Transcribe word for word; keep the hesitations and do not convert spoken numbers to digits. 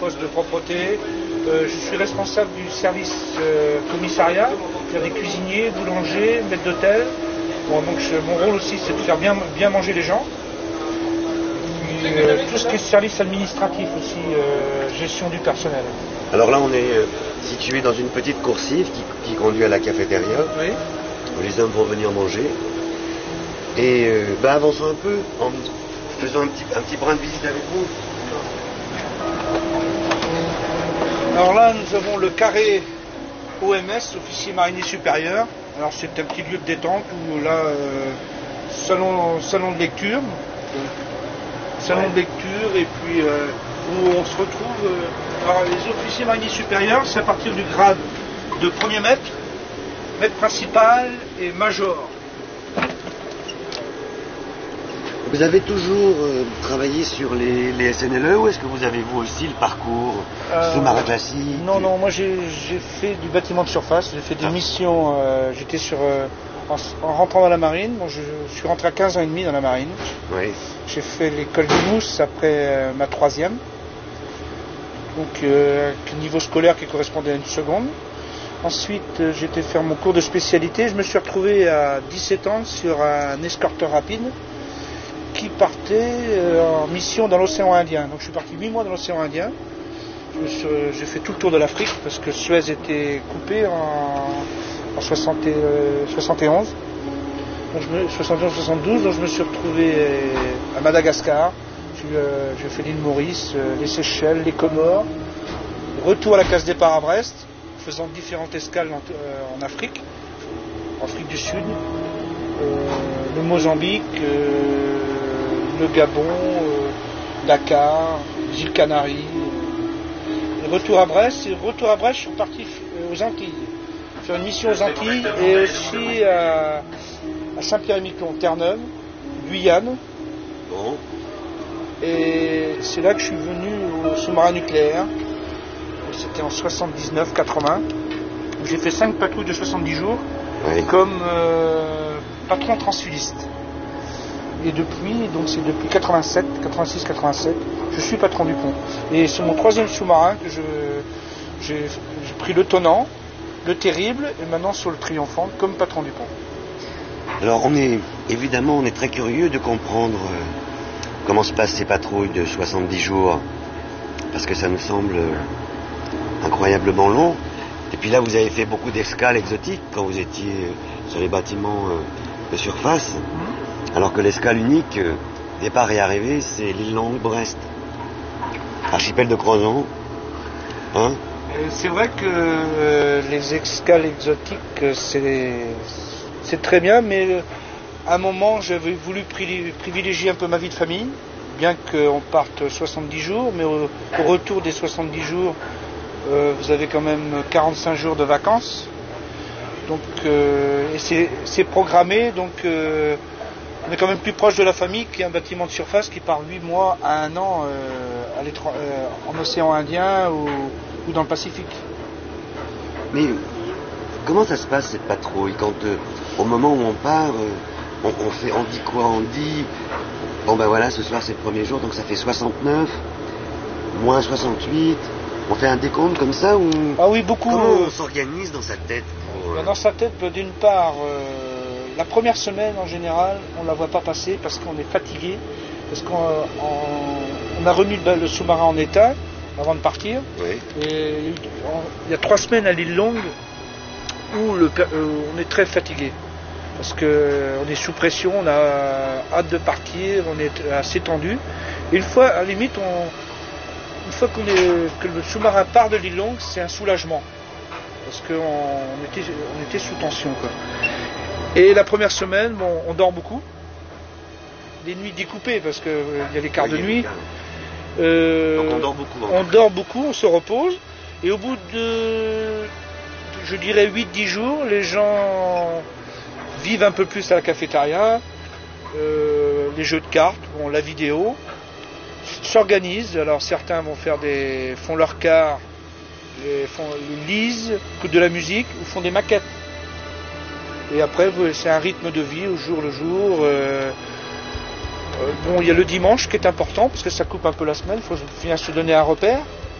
poste de propreté. Euh, je suis responsable du service euh, commissariat, c'est-à-dire des cuisiniers, boulangers, maîtres d'hôtel. Bon, donc je, mon rôle aussi, c'est de faire bien, bien manger les gens. Puis, euh, tout ce qui est service administratif aussi, euh, gestion du personnel. Alors là, on est situé dans une petite coursive qui, qui conduit à la cafétéria, oui. où les hommes vont venir manger. Et euh, bah, avançons un peu, en faisant un petit, un petit brin de visite avec vous. Alors là, nous avons le carré O M S, officier marinier supérieur. Alors c'est un petit lieu de détente où là, euh, salon, salon de lecture, salon de lecture et puis euh, où on se retrouve. Euh, alors les officiers mariniers supérieurs, c'est à partir du grade de premier maître, maître principal et major. Vous avez toujours euh, travaillé sur les, les S N L E ou est-ce que vous avez vous aussi le parcours euh, sous-marin classique? Non, non, moi j'ai fait du bâtiment de surface, j'ai fait des ah. missions, euh, j'étais sur... Euh, en, en rentrant dans la marine, bon, je, je suis rentré à quinze ans et demi dans la marine. Oui. J'ai fait l'école du Mousse après euh, ma troisième. Donc euh, niveau scolaire qui correspondait à une seconde. Ensuite, euh, j'ai été faire mon cours de spécialité. Je me suis retrouvé à dix-sept ans sur un escorteur rapide qui partait euh, en mission dans l'océan Indien. Donc je suis parti huit mois dans l'océan Indien. J'ai fait tout le tour de l'Afrique parce que Suez était coupé en, en soixante, euh, soixante et onze. Donc soixante et onze soixante-douze, donc je me suis retrouvé à Madagascar. J'ai euh, fait l'île Maurice, euh, les Seychelles, les Comores. Retour à la case départ à Brest, faisant différentes escales en, euh, en Afrique, en Afrique du Sud, euh, le Mozambique, euh, le Gabon, euh, Dakar, les îles Canaries. Euh, retour à Brest, et retour à Brest, je suis parti euh, aux Antilles, faire une mission aux Antilles et aussi à, à Saint-Pierre-et-Miquelon, Terre-Neuve, Guyane. Bon. Et c'est là que je suis venu au sous-marin nucléaire. C'était en soixante-dix-neuf quatre-vingts. J'ai fait cinq patrouilles de soixante-dix jours oui. comme euh, patron transfiliste. Et depuis, donc c'est depuis quatre-vingt-sept, quatre-vingt-six quatre-vingt-sept, je suis patron du pont. Et c'est mon troisième sous-marin que j'ai pris le Tonnant, le Terrible et maintenant sur le Triomphant comme patron du pont. Alors on est évidemment on est très curieux de comprendre euh, comment se passent ces patrouilles de soixante-dix jours parce que ça nous semble euh, incroyablement long. Et puis là vous avez fait beaucoup d'escales exotiques quand vous étiez euh, sur les bâtiments euh, de surface. Mmh. Alors que l'escale unique, euh, départ et arrivée, c'est l'île Longue, Brest. Archipel de Crozon. Hein? C'est vrai que euh, les escales exotiques, c'est très bien, mais euh, à un moment, j'avais voulu privilégier un peu ma vie de famille, bien qu'on parte soixante-dix jours, mais au, au retour des soixante-dix jours, euh, vous avez quand même quarante-cinq jours de vacances. Donc, euh, et c'est programmé, donc... Euh, on est quand même plus proche de la famille qu'un bâtiment de surface qui part huit mois à un an euh, à euh, en océan Indien ou, ou dans le Pacifique. Mais comment ça se passe cette patrouille quand euh, au moment où on part, euh, on, on, fait, on dit quoi? On dit bon ben voilà, ce soir c'est le premier jour, donc ça fait soixante-neuf, moins soixante-huit. On fait un décompte comme ça ou ah oui, beaucoup. Comment euh, on s'organise dans sa tête pour, euh... Dans sa tête, d'une part. Euh, La première semaine, en général, on ne la voit pas passer parce qu'on est fatigué, parce qu'on on a remis le, le sous-marin en état avant de partir. Oui. Et on, il y a trois semaines à l'île Longue où le, euh, on est très fatigué. Parce qu'on est sous pression, on a hâte de partir, on est assez tendu. Et une fois, à la limite, on, une fois qu'on est, que le sous-marin part de l'île Longue, c'est un soulagement. Parce qu'on on était, on était sous tension, quoi. Et la première semaine, bon, on dort beaucoup. Des nuits découpées parce qu'il euh, y a les quarts oui, de nuit. Euh, Donc on dort beaucoup. On fait. dort beaucoup, on se repose. Et au bout de, je dirais, huit dix jours, les gens vivent un peu plus à la cafétéria. Euh, les jeux de cartes, bon, la vidéo, s'organisent. Alors certains vont faire des, font leur quart, les, font, ils lisent, écoutent de la musique ou font des maquettes. Et après, c'est un rythme de vie au jour le jour. Euh, euh, bon, il y a le dimanche qui est important parce que ça coupe un peu la semaine. Il faut bien se donner un repère.